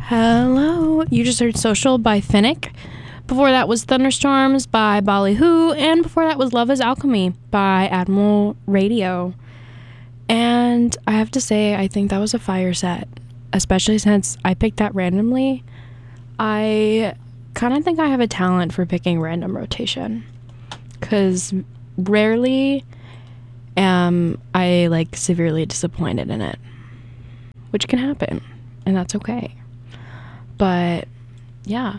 Hello, you just heard Social by Finnick. Before that was Thunderstorms by Ballyhoo, and before that was Love is Alchemy by Admiral Radio. And I have to say, I think that was a fire set, especially since I picked that randomly. I kind of think I have a talent for picking random rotation, because rarely am I like severely disappointed in it, which can happen, and that's okay. But yeah,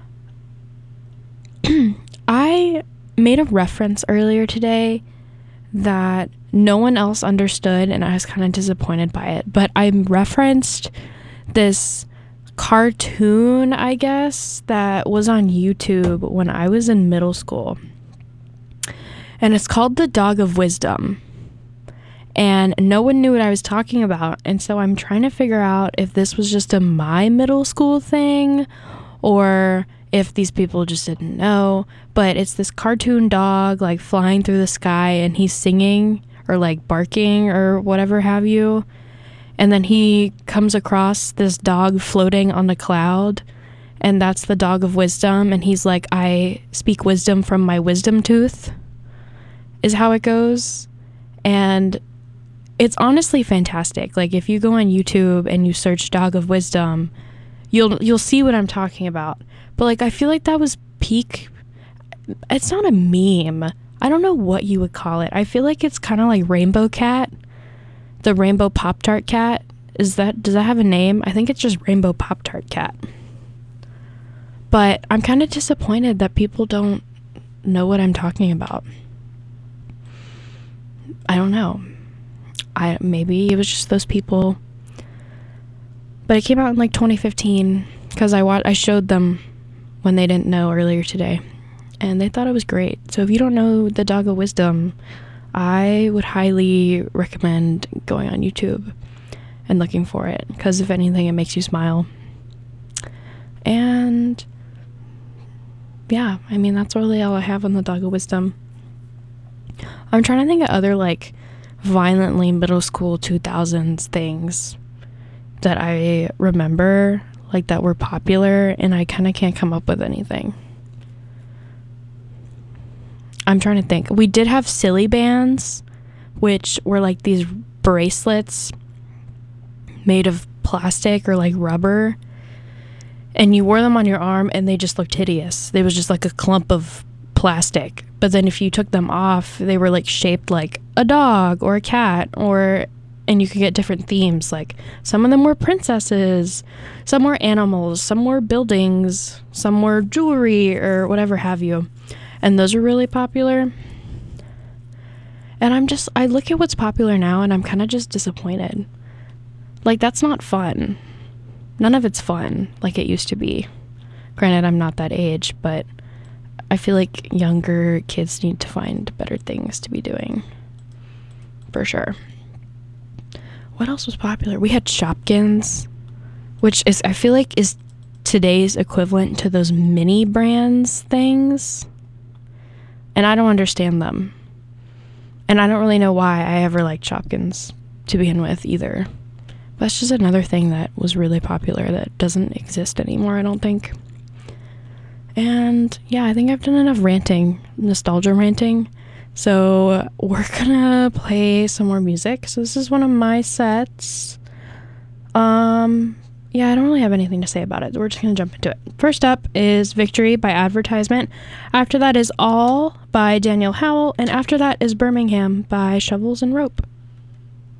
I made a reference earlier today that no one else understood, and I was kind of disappointed by it. But I referenced this cartoon, I guess, that was on YouTube when I was in middle school. And it's called The Dog of Wisdom. And no one knew what I was talking about. And so I'm trying to figure out if this was just a my middle school thing or if these people just didn't know. But it's this cartoon dog like flying through the sky and he's singing or like barking or whatever have you. And then he comes across this dog floating on a cloud. And that's the Dog of Wisdom. And he's like, I speak wisdom from my wisdom tooth is how it goes. And it's honestly fantastic. Like if you go on YouTube and you search Dog of Wisdom, you'll see what I'm talking about. But like I feel like that was peak. It's not a meme. I don't know what you would call it. I feel like it's kind of like Rainbow Cat, the Rainbow Pop-Tart Cat. Does that have a name? I think it's just Rainbow Pop-Tart Cat. But I'm kind of disappointed that people don't know what I'm talking about. I don't know. Maybe it was just those people. But it came out in like 2015 because I showed them when they didn't know earlier today. And they thought it was great. So if you don't know The Dog of Wisdom, I would highly recommend going on YouTube and looking for it. Because if anything, it makes you smile. And yeah, I mean, that's really all I have on The Dog of Wisdom. I'm trying to think of other like violently middle school 2000s things that I remember, like that were popular, and I kind of can't come up with anything. I'm trying to think. We did have silly bands, which were like these bracelets made of plastic or like rubber, and you wore them on your arm and they just looked hideous. They was just like a clump of plastic. But then if you took them off, they were like shaped like a dog or a cat, and you could get different themes. Like some of them were princesses, some were animals, some were buildings, some were jewelry or whatever have you. And those are really popular. And I look at what's popular now and I'm kind of just disappointed. Like that's not fun. None of it's fun like it used to be. Granted, I'm not that age, but I feel like younger kids need to find better things to be doing. For sure. What else was popular? We had Shopkins, which is, I feel like, is today's equivalent to those mini brands things. And I don't understand them. And I don't really know why I ever liked Shopkins to begin with either. But that's just another thing that was really popular that doesn't exist anymore, I don't think. And yeah, I think I've done enough nostalgia ranting. So we're gonna play some more music. So this is one of my sets. Yeah, I don't really have anything to say about it. We're just gonna jump into it. First up is Victory by Advertisement. After that is All by Daniel Howell. And after that is Birmingham by Shovels and Rope.